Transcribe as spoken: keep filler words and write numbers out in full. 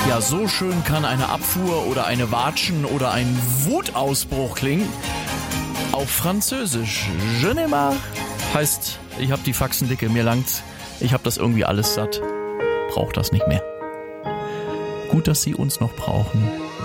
Ja, so schön kann eine Abfuhr oder eine Watschen oder ein Wutausbruch klingen. Auf Französisch. Je ne marre heißt, ich hab die Faxen dicke, mir langt's. Ich hab das irgendwie alles satt. Brauch das nicht mehr. Gut, dass Sie uns noch brauchen.